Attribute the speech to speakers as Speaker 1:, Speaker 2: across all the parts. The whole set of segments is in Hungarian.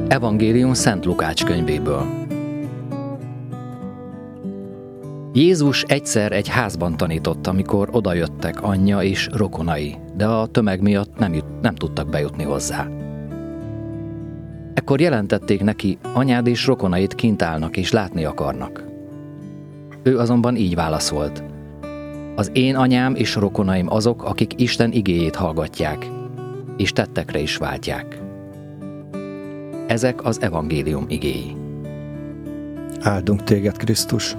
Speaker 1: Evangélium Szent Lukács könyvéből. Jézus egyszer egy házban tanított, amikor odajöttek anyja és rokonai, de a tömeg miatt nem tudtak bejutni hozzá. Ekkor jelentették neki, anyád és rokonait kint állnak és látni akarnak. Ő azonban így válaszolt: az én anyám és rokonaim azok, akik Isten igéjét hallgatják, és tettekre is váltják. Ezek az evangélium igéi.
Speaker 2: Áldunk téged, Krisztus!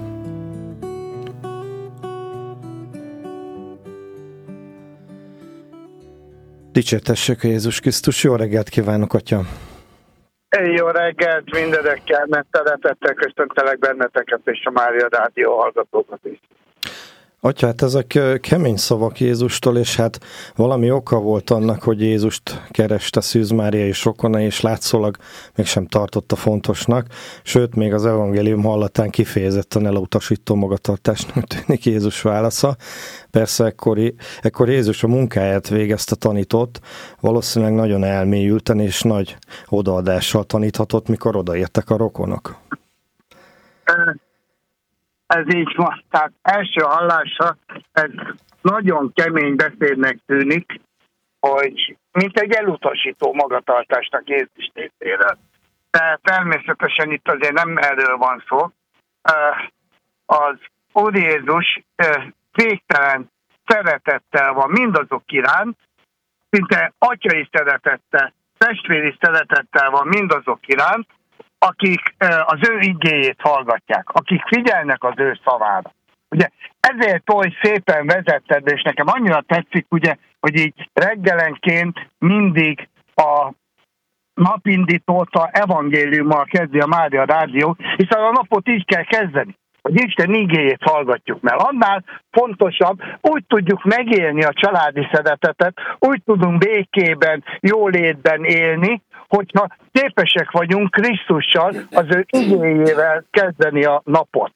Speaker 2: Dicsértessék a Jézus Krisztus! Jó reggelt kívánok, Atya!
Speaker 3: Jó reggelt, mindenekkel, mert szeretettel köszöntelek benneteket és a Mária Rádió hallgatókat is.
Speaker 2: Atya, hát ezek kemény szavak Jézustól, és hát valami oka volt annak, hogy Jézust kereste Szűz Mária és rokonai, és látszólag mégsem tartotta fontosnak, sőt, még az evangélium hallatán kifejezetten elutasító magatartásnak tűnik Jézus válasza. Persze ekkor Jézus a munkáját végezte, tanított, valószínűleg nagyon elmélyülten és nagy odaadással taníthatott, mikor odaértek a rokonok.
Speaker 3: Ez így van. Tehát első hallásra ez nagyon kemény beszédnek tűnik, hogy mint egy elutasító magatartásnak Jézus részéről. De természetesen itt azért nem erről van szó. Az Úr Jézus végtelen szeretettel van mindazok iránt, szinte atyai szeretettel, testvéri szeretettel van mindazok iránt, akik az ő igéjét hallgatják, akik figyelnek az ő szavára. Ugye ezért oly szépen vezetted, és nekem annyira tetszik, ugye, hogy így reggelenként mindig a napindítót a evangéliummal kezdi a Mária Rádió, hiszen a napot így kell kezdeni, hogy Isten igéjét hallgatjuk, mert annál fontosabb, úgy tudjuk megélni a családi szeretetet, úgy tudunk békében, jólétben élni, hogyha képesek vagyunk Krisztussal, az ő igéjével kezdeni a napot.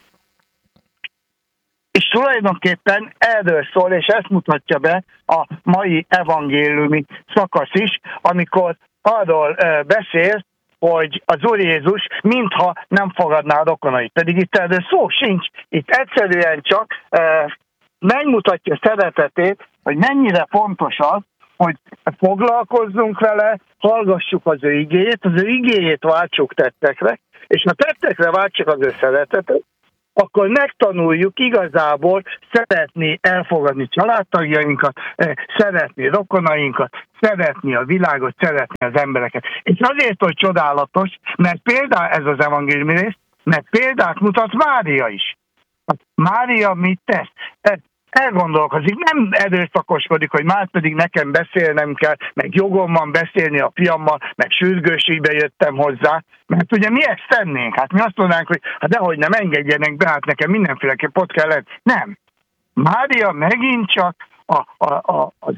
Speaker 3: És tulajdonképpen erről szól, és ezt mutatja be a mai evangéliumi szakasz is, amikor arról beszél, hogy az Úr Jézus mintha nem fogadná a rokonait. Pedig itt erről szó sincs. Itt egyszerűen csak megmutatja szeretetét, hogy mennyire fontos az, hogy foglalkozzunk vele, hallgassuk az ő igéjét, az ő igéjét váltsuk tettekre, és ha tettekre váltsuk az ő szeretetet, akkor megtanuljuk igazából szeretni, elfogadni családtagjainkat, szeretni rokonainkat, szeretni a világot, szeretni az embereket. És azért, hogy csodálatos, mert például ez az evangéliumi rész, mert példát mutat Mária is. Mária mit tesz? Elgondolkozik, nem erőszakoskodik, hogy már pedig nekem beszélnem kell, meg jogom van beszélni a fiammal, meg sürgőségbe jöttem hozzá, mert ugye mi ezt tennénk? Hát mi azt mondanánk, hogy hát dehogy nem engedjenek be, hát nekem mindenféleképp ott kell lenni. Nem. Mária megint csak az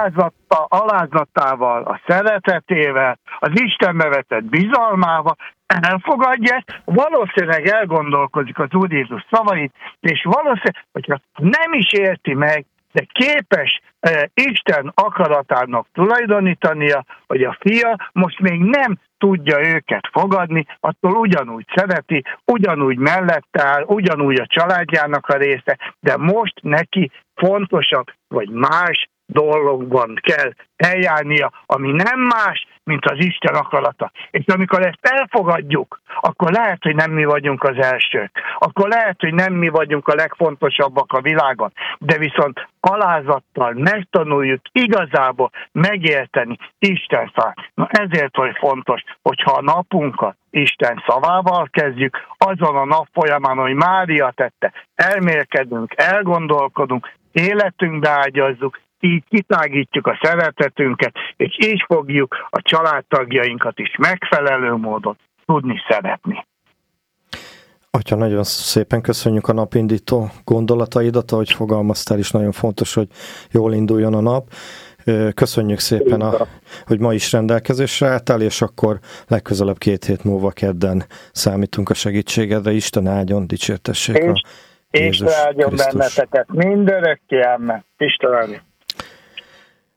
Speaker 3: alázatával, a szeretetével, az Istenbe vetett bizalmával elfogadja ezt, valószínűleg elgondolkozik az Úr Jézus szavait, és valószínűleg, hogyha nem is érti meg, de képes Isten akaratának tulajdonítania, hogy a fia most még nem tudja őket fogadni, attól ugyanúgy szereti, ugyanúgy mellette áll, ugyanúgy a családjának a része, de most neki fontosabb, vagy más dologban kell eljárnia, ami nem más, mint az Isten akarata. És amikor ezt elfogadjuk, akkor lehet, hogy nem mi vagyunk az elsők. Akkor lehet, hogy nem mi vagyunk a legfontosabbak a világon. De viszont alázattal megtanuljuk igazából megérteni Isten szavát. Na ezért, hogy fontos, hogyha a napunkat Isten szavával kezdjük, azon a nap folyamán, hogy Mária tette, elmélkedünk, elgondolkodunk, életünkbe ágyazzuk, így kitágítjuk a szeretetünket, és így fogjuk a családtagjainkat is megfelelő módon tudni szeretni.
Speaker 2: Atya, nagyon szépen köszönjük a napindító gondolataidat, ahogy fogalmaztál is, nagyon fontos, hogy jól induljon a nap. Köszönjük szépen, hogy ma is rendelkezésre álltál, és akkor legközelebb 2 hét múlva kedden számítunk a segítségedre. Isten áldjon, dicsértessék a Jézus
Speaker 3: Isten áldjon benneteket, mindörökké, amen. Isten áldjon.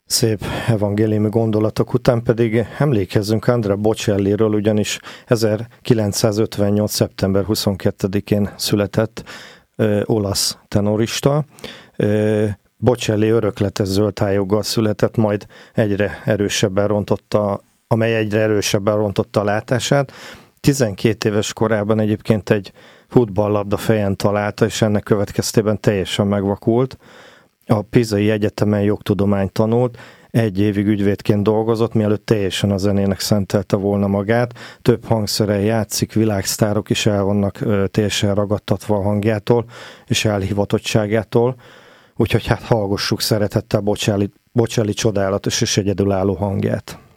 Speaker 2: Szép evangéliumi gondolatok után pedig emlékezzünk Andrea Bocelliről, ugyanis 1958. szeptember 22-én született olasz tenorista. Bocelli örökletes zöldhályoggal született, majd egyre erősebben rontotta a látását. 12 éves korában egyébként egy futballlabda fejen találta, és ennek következtében teljesen megvakult. A Pisai Egyetemen jogtudományt tanult, 1 évig ügyvédként dolgozott, mielőtt teljesen a zenének szentelte volna magát. Több hangszeren játszik, világsztárok is el vannak teljesen ragadtatva a hangjától és elhivatottságától. Úgyhogy hát hallgassuk szeretettel Bocelli csodálatos és egyedülálló hangját.